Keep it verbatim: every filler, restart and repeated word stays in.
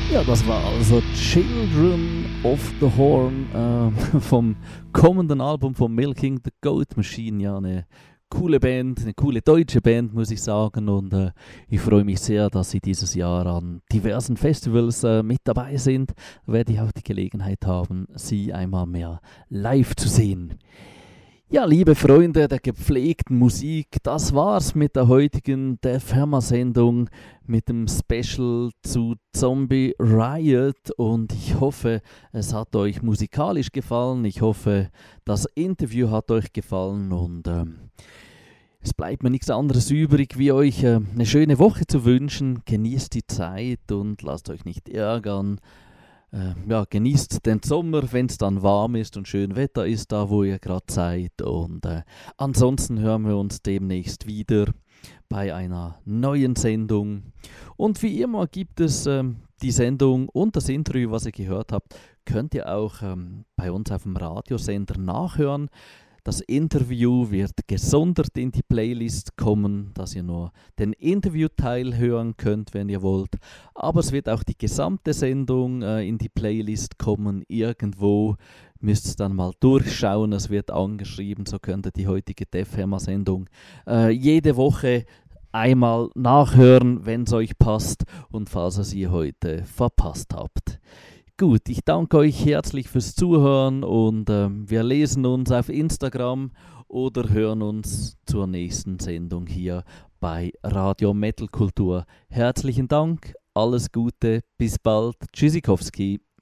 Ja, das war also Children of the Horn äh, vom kommenden Album von Milking the Goat Machine. Ja, eine coole Band, eine coole deutsche Band, muss ich sagen. Und äh, ich freue mich sehr, dass sie dieses Jahr an diversen Festivals äh, mit dabei sind. Da werde ich auch die Gelegenheit haben, sie einmal mehr live zu sehen. Ja, liebe Freunde der gepflegten Musik, das war's mit der heutigen Def Hammer Sendung mit dem Special zu Zombie Riot und ich hoffe, es hat euch musikalisch gefallen. Ich hoffe, das Interview hat euch gefallen und ähm, es bleibt mir nichts anderes übrig, wie euch äh, eine schöne Woche zu wünschen. Genießt die Zeit und lasst euch nicht ärgern. Äh, ja, genießt den Sommer, wenn es dann warm ist und schön Wetter ist, da wo ihr gerade seid. Und äh, ansonsten hören wir uns demnächst wieder bei einer neuen Sendung. Und wie immer gibt es ähm, die Sendung und das Interview, was ihr gehört habt, könnt ihr auch ähm, bei uns auf dem Radiosender nachhören. Das Interview wird gesondert in die Playlist kommen, dass ihr nur den Interviewteil hören könnt, wenn ihr wollt. Aber es wird auch die gesamte Sendung äh, in die Playlist kommen. Irgendwo müsst ihr dann mal durchschauen. Es wird angeschrieben, so könnt ihr die heutige Def Hammer Sendung äh, jede Woche einmal nachhören, wenn es euch passt und falls ihr sie heute verpasst habt. Gut, ich danke euch herzlich fürs Zuhören und äh, wir lesen uns auf Instagram oder hören uns zur nächsten Sendung hier bei Radio Metal Kultur. Herzlichen Dank, alles Gute, bis bald, Tschüssikowski.